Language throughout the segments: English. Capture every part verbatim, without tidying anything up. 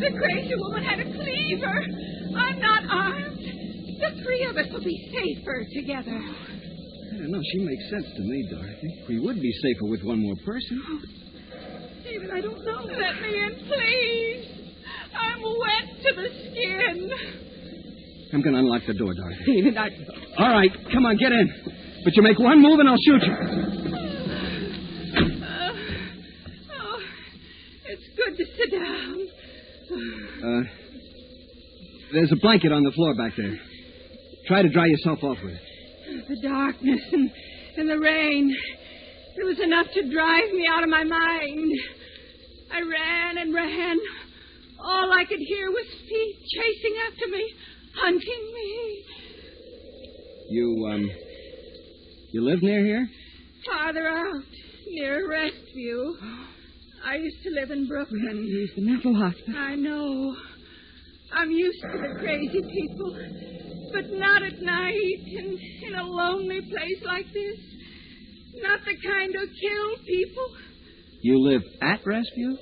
The crazy woman had a cleaver. I'm not armed. The three of us will be safer together. I don't know. She makes sense to me, Dorothy. We would be safer with one more person. Oh, David, I don't know. Let me in, please. I'm wet to the skin. I'm going to unlock the door, Dorothy. David, I... All right, come on, get in. But you make one move and I'll shoot you. Uh, oh, it's good to sit down. Uh, there's a blanket on the floor back there. Try to dry yourself off with it. The darkness and, and the rain. It was enough to drive me out of my mind. I ran and ran. All I could hear was feet chasing after me, hunting me. You, um, you live near here? Farther out, near Restview. I used to live in Brooklyn. Here's the mental hospital. I know. I'm used to the crazy people, but not at night in, in a lonely place like this. Not the kind who kill people. You live at Restview?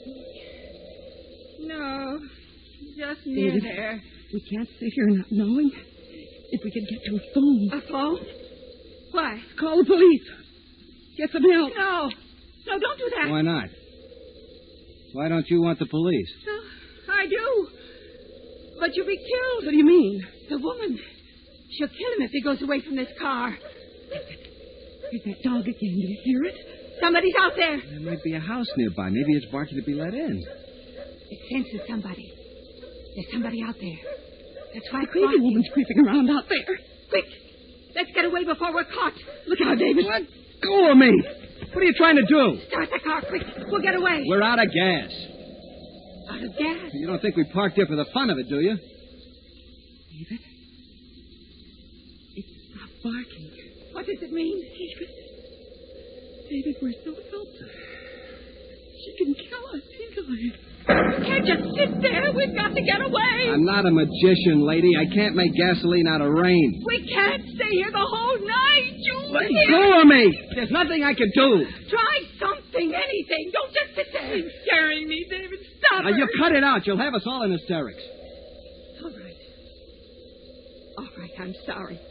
No, just near David, there. We can't sit here not knowing. If we could get to a phone. A phone? Why? Call the police. Get some help. No. No, don't do that. Why not? Why don't you want the police? No, I do. But you'll be killed. What do you mean? The woman. She'll kill him if he goes away from this car. Here's that dog again. Do you hear it? Somebody's out there. There might be a house nearby. Maybe it's barking to be let in. It senses somebody. There's somebody out there. That's why The crazy woman's creeping around out there. Quick! Let's get away before we're caught. Look out, David. Let go of me! What are you trying to do? Start the car, quick. We'll get away. We're out of gas. Out of gas? You don't think we parked here for the fun of it, do you? David? It's not barking. What does it mean? David. David, we're so helpless. She can kill us easily. We can't just sit there. We've got to get away. I'm not a magician, lady. I can't make gasoline out of rain. We can't stay here the whole night. You Let hear? go of me! There's nothing I can do. Try something, anything. Don't just sit there. You're scaring me, David. Stop Now, her. you cut it out. You'll have us all in hysterics. All right. All right, I'm sorry.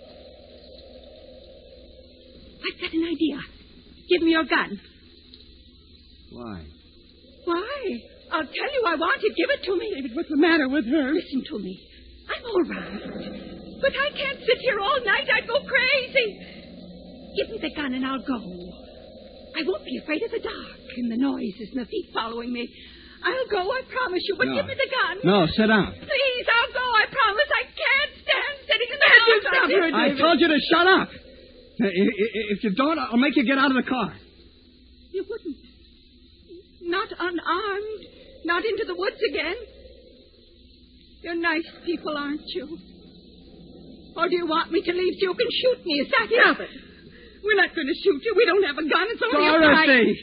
I've got an idea. Give me your gun. Why? Why? I'll tell you I want it. Give it to me. David, what's the matter with her? Listen to me. I'm all right. But I can't sit here all night. I'd go crazy. Give me the gun and I'll go. I won't be afraid of the dark and the noises and the feet following me. I'll go, I promise you. But No. give me the gun. No, sit down. Please, I'll go. I promise. I can't stand sitting in the house. stop her, I David. told you to shut up. I- I- If you don't, I'll make you get out of the car. You wouldn't. Not unarmed. Not into the woods again. You're nice people, aren't you? Or do you want me to leave so you can shoot me? Is that Stop it? it. We're not going to shoot you. We don't have a gun. It's only a pipe. Dorothy!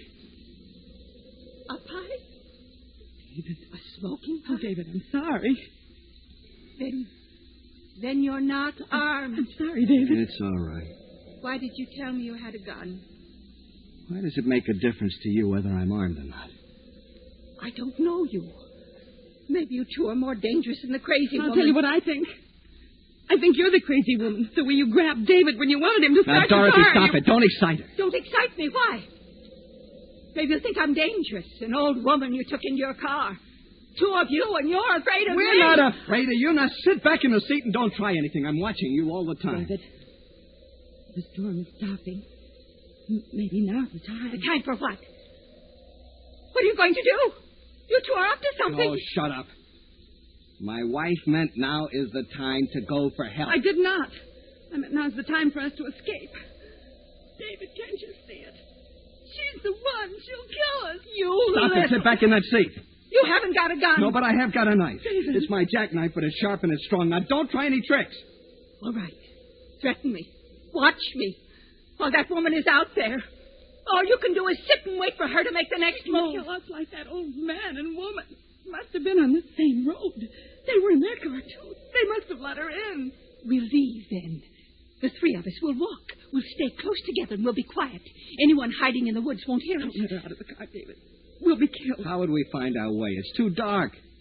A pipe? David. A smoking Oh, pipe? David, I'm sorry. Then, then you're not armed. I'm sorry, David. It's all right. Why did you tell me you had a gun? Why does it make a difference to you whether I'm armed or not? I don't know you. Maybe you two are more dangerous than the crazy I'll woman. tell you what I think. I think you're the crazy woman. The way you grabbed David when you wanted him to Now, start the Dorothy, car. stop You- it. Don't excite her. Don't excite me. Why? Maybe you think I'm dangerous. An old woman you took into your car. Two of you, and you're afraid of We're me. not afraid of you. Now, sit back in the seat and don't try anything. I'm watching you all the time. David, the storm is stopping. M- Maybe now's the time. The time for what? What are you going to do? You two are up to something. Oh, shut up. My wife meant now is the time to go for help. I did not. I meant now's the time for us to escape. David, can't you see it? She's the one. She'll kill us. You Stop and little- sit back in that seat. You haven't got a gun. No, but I have got a knife. David. It's my jackknife, but it's sharp and it's strong. Now, don't try any tricks. All right. Threaten me. Watch me. While that woman is out there. All you can do is sit and wait for her to make the next move. Kill us like that old man and woman. Must have been on the same road. They were in their car, too. They must have let her in. We'll leave then. The three of us will walk. We'll stay close together and we'll be quiet. Anyone hiding in the woods won't hear us. Don't let her out of the car, David. We'll be killed. How would we find our way? It's too dark.